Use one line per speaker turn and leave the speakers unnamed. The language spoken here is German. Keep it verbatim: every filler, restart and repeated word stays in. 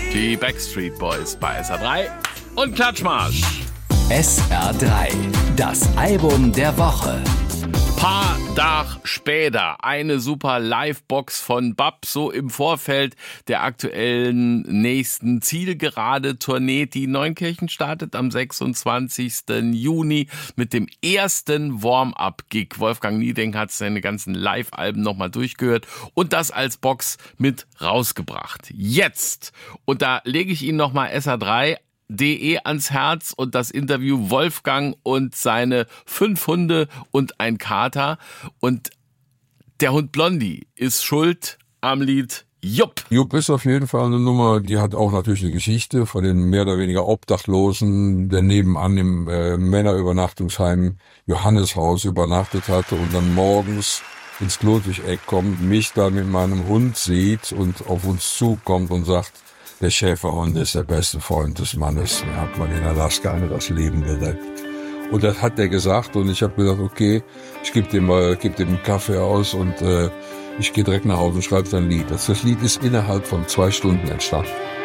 Die Backstreet Boys bei S R drei und Klatschmarsch.
S R drei, das Album der Woche.
Paar Tag später eine super Livebox von Bab, so im Vorfeld der aktuellen nächsten Zielgerade-Tournee. Die Neunkirchen startet am sechsundzwanzigsten Juni mit dem ersten Warm-Up-Gig. Wolfgang Niedeck hat seine ganzen Live-Alben nochmal durchgehört und das als Box mit rausgebracht. Jetzt, und da lege ich Ihnen nochmal S R drei Punkt de ans Herz und das Interview Wolfgang und seine fünf Hunde und ein Kater. Und der Hund Blondie ist schuld am Lied Jupp.
Jupp ist auf jeden Fall eine Nummer, die hat auch natürlich eine Geschichte von den mehr oder weniger Obdachlosen, der nebenan im äh, Männerübernachtungsheim Johanneshaus übernachtet hatte und dann morgens ins Klotwig-Eck kommt, mich da mit meinem Hund sieht und auf uns zukommt und sagt, der Schäferhund ist der beste Freund des Mannes. Mir hat man in Alaska eine das Leben gerettet. Und das hat er gesagt und ich habe gedacht, okay, ich gebe dem mal, gebe dem einen Kaffee aus und äh, ich gehe direkt nach Hause und schreibe dann ein Lied. Das, das Lied ist innerhalb von zwei Stunden entstanden.